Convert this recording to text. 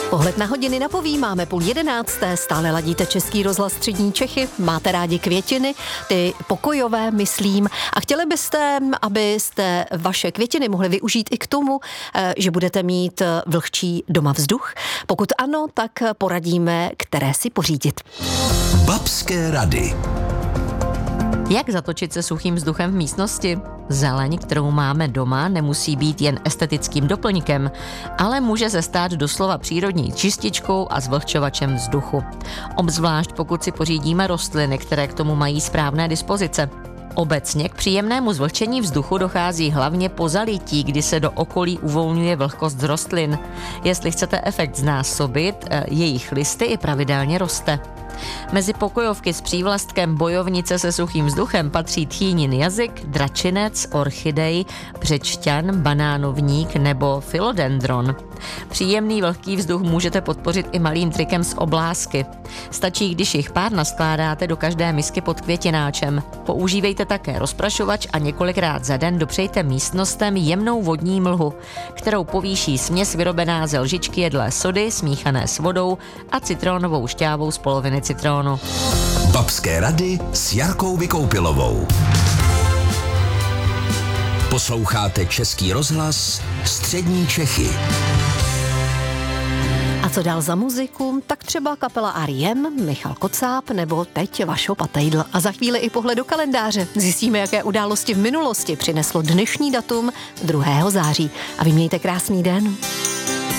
Pohled na hodiny napoví, máme 10:30, stále ladíte Český rozhlas Střední Čechy, máte rádi květiny, ty pokojové, myslím, a chtěli byste, abyste vaše květiny mohli využít i k tomu, že budete mít vlhčí doma vzduch? Pokud ano, tak poradíme, které si pořídit. Babské rady. Jak zatočit se suchým vzduchem v místnosti? Zeleň, kterou máme doma, nemusí být jen estetickým doplňkem, ale může se stát doslova přírodní čističkou a zvlhčovačem vzduchu. Obzvlášť pokud si pořídíme rostliny, které k tomu mají správné dispozice. Obecně k příjemnému zvlhčení vzduchu dochází hlavně po zalití, kdy se do okolí uvolňuje vlhkost z rostlin. Jestli chcete efekt znásobit, jejich listy i pravidelně roste. Mezi pokojovky s přívlastkem bojovnice se suchým vzduchem patří tchýnin jazyk, dračinec, orchidej, břečťan, banánovník nebo philodendron. Příjemný vlhký vzduch můžete podpořit i malým trikem z oblásky. Stačí, když jich pár naskládáte do každé misky pod květináčem. Používejte také rozprašovač a několikrát za den dopřejte místnostem jemnou vodní mlhu, kterou povýší směs vyrobená ze lžičky jedlé sody smíchané s vodou a citronovou šťávou z poloviny citrónu. Babské rady s Jarkou Vykoupilovou. Posloucháte Český rozhlas Střední Čechy. A co dál za muziku? Tak třeba kapela R.E.M., Michal Kocáb nebo teď Vašo Patejdl. A za chvíli i pohled do kalendáře. Zjistíme, jaké události v minulosti přineslo dnešní datum 2. září. A vy mějte krásný den.